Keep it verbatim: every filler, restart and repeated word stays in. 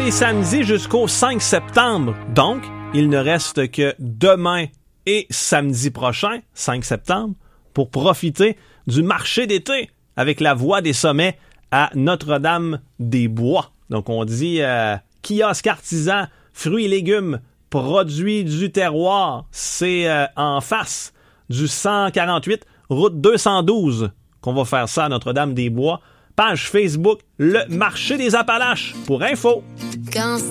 les samedis jusqu'au cinq septembre. Donc, il ne reste que demain et samedi prochain, cinq septembre, pour profiter du marché d'été avec la Voie des Sommets à Notre-Dame-des-Bois. Donc, on dit euh, kiosque artisan, fruits et légumes, produits du terroir. C'est euh, en face du cent quarante-huit, route deux cent douze, qu'on va faire ça à Notre-Dame-des-Bois. Page Facebook, le marché des Appalaches, pour info. Quand